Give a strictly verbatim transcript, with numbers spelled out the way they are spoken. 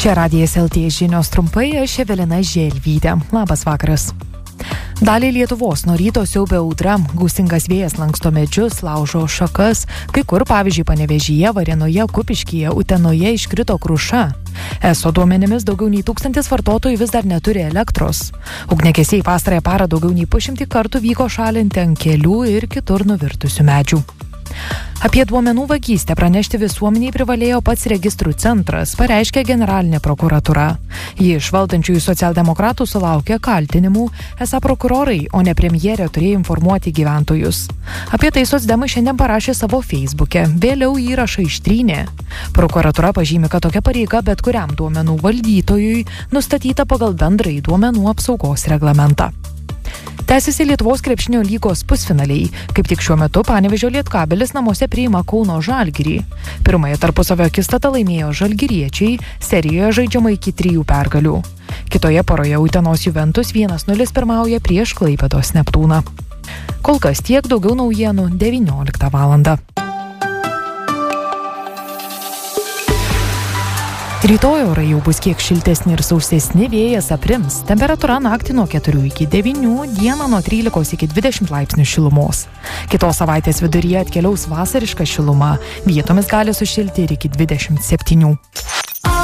Čia Radijas L T žinios trumpai, aš Evelina Želvytė. Labas vakaras. Dalį Lietuvos nuo ryto siaubia audra, gūsingas vėjas lanksto medžius, laužo šakas, kai kur, pavyzdžiui, Panevėžyje, Varėnoje, Kupiškyje, Utenoje iškrito kruša. Eso duomenimis daugiau nei tūkstantis vartotojų vis dar neturi elektros. Ugniagesiai pastarąją parą daugiau nei pusšimtį kartų vyko šalinti ant kelių ir kitur nuvirtusių medžių. Apie duomenų vagystę pranešti visuomeniai privalėjo pats registrų centras, pareiškė generalinė prokuratūra. Ji iš valdančiųjų socialdemokratų sulaukė kaltinimų, esą prokurorai, o ne premjerė turėjo informuoti gyventojus. Apie tai socdemai šiandien parašė savo feisbuke, vėliau įrašą ištrynė. Prokuratūra pažymi, kad tokia pareiga bet kuriam duomenų valdytojui nustatyta pagal bendrąjį duomenų apsaugos reglamentą. Tęsiasi Lietuvos krepšinio lygos pusfinaliai. Kaip tik šiuo metu Panevėžio Lietkabelis namuose priima Kauno Žalgirį. Pirmąją tarpusavio akistatą laimėjo žalgiriečiai, serijoje žaidžiama iki trijų pergalių. Kitoje poroje Utenos Juventus vienas nulis pirmauja prieš Klaipėdos Neptūną. Kol kas tiek, daugiau naujienų devynioliktą valandą. Rytoj orai jau bus kiek šiltesni ir sausesni, vėjas aprims. Temperatūra naktį nuo keturių iki devynių, dieną nuo trylikos iki dvidešimt laipsnių šilumos. Kitos savaitės viduryje atkeliaus vasariška šiluma, vietomis gali sušilti ir iki dvidešimt septynių.